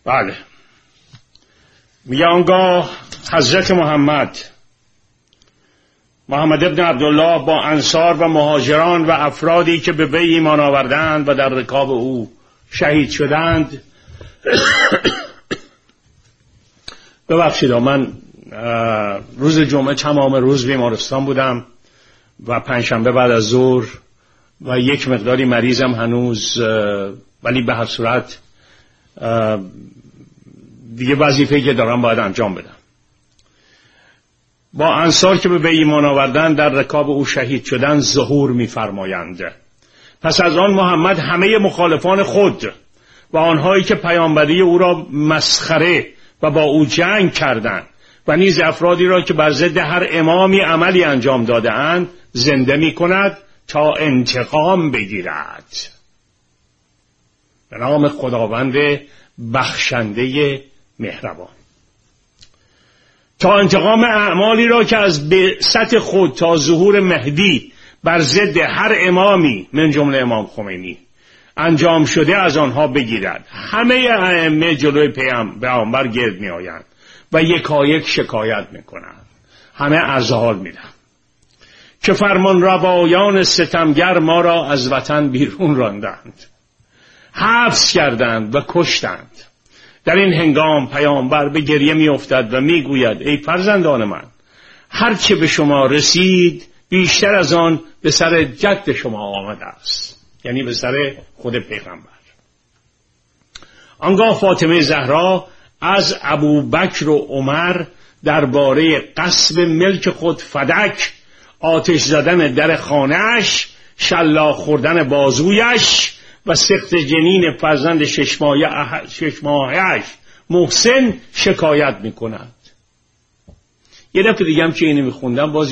بله، میگه آنگاه حضرت محمد ابن عبدالله با انصار و مهاجران و افرادی که به وی ایمان آوردند و در رکاب او شهید شدند. ببخشید من روز جمعه تمام روز بیمارستان بودم و پنجشنبه بعد از ظهر و یک مقداری مریضم هنوز، ولی به هر صورت دیگه وظیفه‌ای که دارم باید انجام بدم. با انصار که به ایمان آوردن در رکاب او شهید شدن ظهور می‌فرمایند. پس از آن محمد همه مخالفان خود و آنهایی که پیامبری او را مسخره و با او جنگ کردند و نیز افرادی را که بر ضد هر امامی عملی انجام داده‌اند زنده می‌کند تا انتقام بگیرد. به نام خداوند بخشنده مهربان. تا انتقام اعمالی را که از بعثت خود تا ظهور مهدی بر ضد هر امامی من جمله امام خمینی انجام شده از آنها بگیرد. همه ائمه جلوی پیامبر گرد می آیند و یکایک شکایت می کنند. همه ازحال می دهند که فرمان روایان ستمگر ما را از وطن بیرون راندند، حبس کردند و کشتند. در این هنگام پیامبر به گریه می افتد و می گوید ای فرزندان من، هر چه به شما رسید بیشتر از آن به سر جد شما آمده است، یعنی به سر خود پیغمبر. آنگاه فاطمه زهرا از ابوبکر و عمر درباره غصب ملک خود فدک، آتش زدن در خانه‌اش، شلاق خوردن بازویش و سقط جنین فرزند شش ماهه‌اش محسن شکایت می‌کند. یه دفعه دیگه هم که اینو می‌خوندم باز